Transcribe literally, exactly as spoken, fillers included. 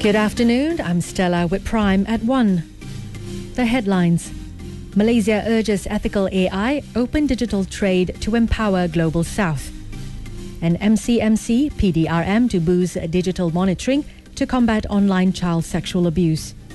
Good afternoon, I'm Stella with Prime at one. The headlines. Malaysia urges ethical A I, open digital trade to empower Global South. And M C M C, P D R M to boost digital monitoring to combat online child sexual abuse.